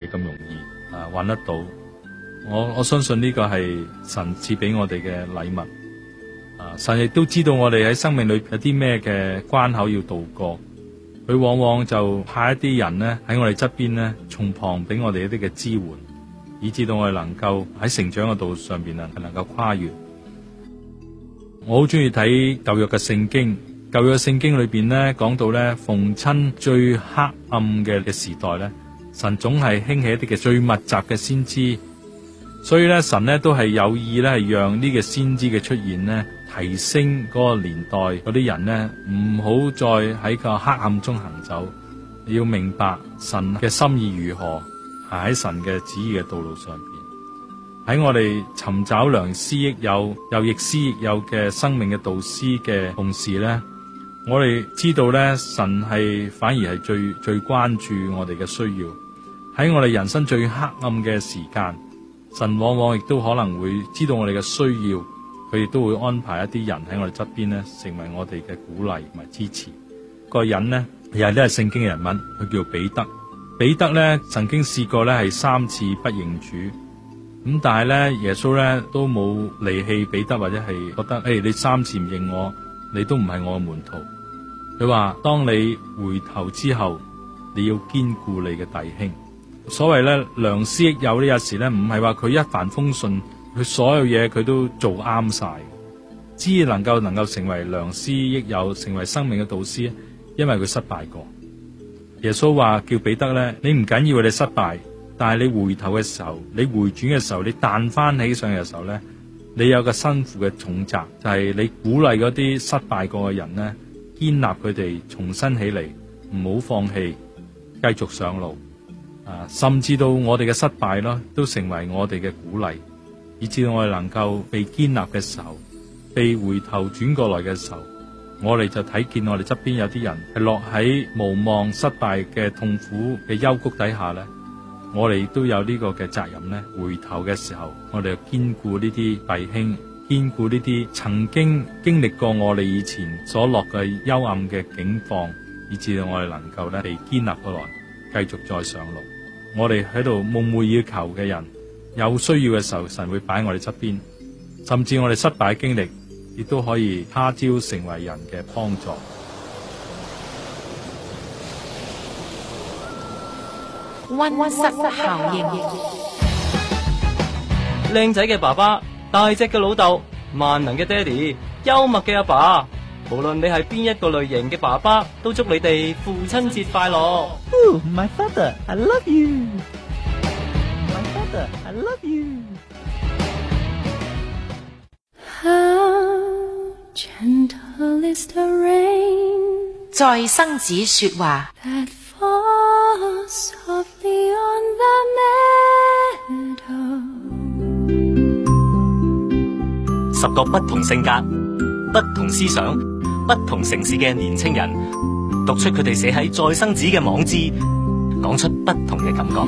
咁容易揾得到。我相信呢個係神賜俾我哋嘅禮物。神亦都知道我哋喺生命裏有啲咩嘅關口要度過，佢往往就派一啲人呢喺我哋側邊呢，從旁俾我哋一啲嘅支援，以致到我哋能夠喺成長嘅道路上邊能夠跨越。我好中意睇舊約嘅聖經，舊約聖經裏邊呢講到呢，逢親最黑暗嘅時代呢，神總係興起一啲嘅最密集嘅先知，所以呢，神呢都係有意呢係讓呢個先知嘅出現呢，提升嗰個年代嗰啲人呢，唔好再喺個黑暗中行走，你要明白神嘅心意如何，行喺神嘅旨意嘅道路上邊。喺我哋尋找良師益友又亦師亦友嘅生命嘅導師嘅同時呢，我哋知道呢，神係反而係最關注我哋嘅需要。喺我哋人生最黑暗嘅時間，神往往亦都可能會知道我哋嘅需要，佢亦都會安排一啲人喺我哋側邊呢，成為我哋嘅鼓勵同埋支持。個人呢，又係聖經嘅人物，佢叫彼得。彼得呢曾經試過呢係3次不認主。咁但係咧，耶穌咧都冇離棄彼得，或者係覺得你3次唔認我，你都唔係我嘅門徒。佢話當你回頭之後，你要堅固你嘅弟兄。所謂咧良師益友呢，有時咧唔係話佢一帆風順，佢所有嘢佢都做啱晒，只能夠成為良師益友，成為生命嘅導師，因為佢失敗過。耶穌話叫彼得咧，你唔緊要你失敗。但係你回頭嘅時候，你回轉嘅時候，你彈翻起上嘅時候咧，你有個身負嘅重責，就係你鼓勵嗰啲失敗過嘅人咧，建立佢哋重新起嚟，唔好放棄，繼續上路。甚至到我哋嘅失敗咯，都成為我哋嘅鼓勵，以至到我哋能夠被建立嘅時候，被回頭轉過來嘅時候，我哋就睇見我哋側邊有啲人係落喺無望失敗嘅痛苦嘅幽谷底下咧。我哋都有呢個嘅責任咧，回頭嘅時候，我哋要堅固呢啲弟兄，堅固呢啲曾經經歷過我哋以前所落嘅幽暗嘅境況，以至到我哋能夠咧被建立過來，繼續再上路。我哋喺度夢寐以求嘅人，有需要嘅時候，神會擺喺我哋側邊，甚至我哋失敗嘅經歷，亦都可以他朝成為人嘅幫助。 溫室效應， 靚仔嘅爸爸，大隻嘅老豆，萬能嘅爹哋，幽默嘅阿爸，無論你係邊一個類型嘅爸爸，都祝你哋父親節快樂。 My father, I love you. My father, I love you. How gentle is the rain， 在生子說話。 10個不同性格、不同思想、不同城市嘅年青人，讀出佢哋寫喺再生子嘅網誌，講出不同嘅感覺。